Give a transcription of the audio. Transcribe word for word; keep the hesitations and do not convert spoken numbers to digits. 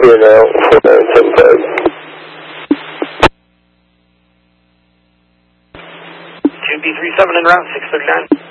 Here now, four nine seven five. two B three seven en route, six thirty-nine.